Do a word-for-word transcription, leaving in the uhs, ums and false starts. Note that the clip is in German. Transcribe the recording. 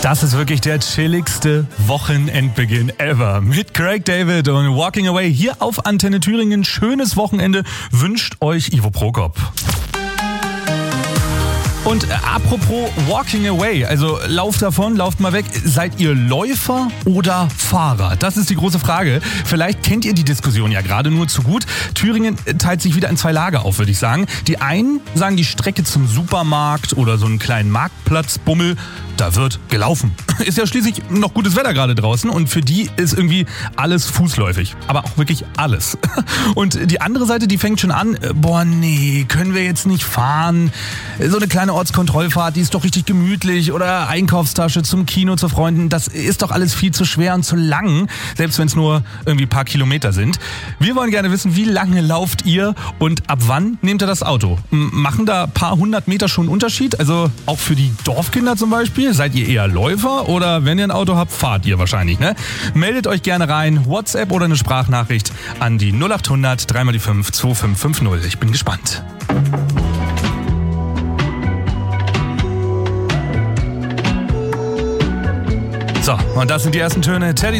Das ist wirklich der chilligste Wochenendbeginn ever. Mit Craig David und Walking Away hier auf Antenne Thüringen. Schönes Wochenende wünscht euch Ivo Prokop. Und äh, apropos Walking Away, also lauft davon, lauft mal weg. Seid ihr Läufer oder Fahrer? Das ist die große Frage. Vielleicht kennt ihr die Diskussion ja gerade nur zu gut. Thüringen teilt sich wieder in zwei Lager auf, würde ich sagen. Die einen sagen, die Strecke zum Supermarkt oder so einen kleinen Marktplatzbummel, da wird gelaufen. Ist ja schließlich noch gutes Wetter gerade draußen und für die ist irgendwie alles fußläufig. Aber auch wirklich alles. Und die andere Seite, die fängt schon an, boah nee, können wir jetzt nicht fahren. So eine kleine Ortskontrollfahrt, die ist doch richtig gemütlich. Oder Einkaufstasche zum Kino, zu Freunden, das ist doch alles viel zu schwer und zu lang. Selbst wenn es nur irgendwie ein paar Kilometer sind. Wir wollen gerne wissen, wie lange lauft ihr und ab wann nehmt ihr das Auto? Machen da ein paar hundert Meter schon einen Unterschied? Also auch für die Dorfkinder zum Beispiel? Seid ihr eher Läufer oder wenn ihr ein Auto habt, fahrt ihr wahrscheinlich, ne? Meldet euch gerne rein, WhatsApp oder eine Sprachnachricht an die null acht hundert drei mal die fünf zwei fünf fünf null. Ich bin gespannt. So, und das sind die ersten Töne. Teddy